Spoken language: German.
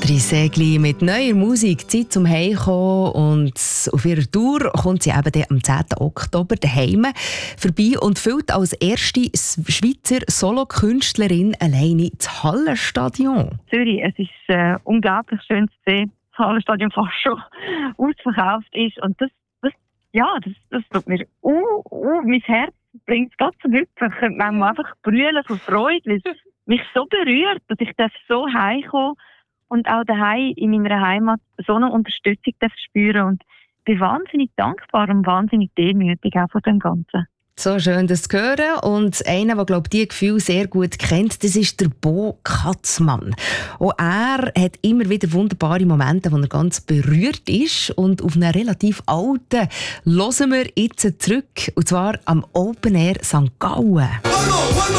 Sägli mit neuer Musik, Zeit zum Heimkommen. Und auf ihrer Tour kommt sie eben am 10. Oktober daheim vorbei und füllt als erste Schweizer Solokünstlerin alleine das Hallenstadion. Zürich, es ist unglaublich schön zu sehen, das Hallenstadion fast schon ausverkauft ist. Und das tut mir, mein Herz bringt es ganz zum Hüpfen. Ich könnte manchmal einfach brüllen von Freude, weil es mich so berührt, dass ich so heimkomme und auch daheim in meiner Heimat so eine Unterstützung spüren. Und ich bin wahnsinnig dankbar und wahnsinnig demütig auch von dem Ganzen. So schön, das zu hören. Und einer, der, glaube ich, diese Gefühle sehr gut kennt, das ist der Bo Katzmann. Auch er hat immer wieder wunderbare Momente, wo er ganz berührt ist. Und auf einen relativ alten hören wir jetzt zurück. Und zwar am Open Air St. Gallen.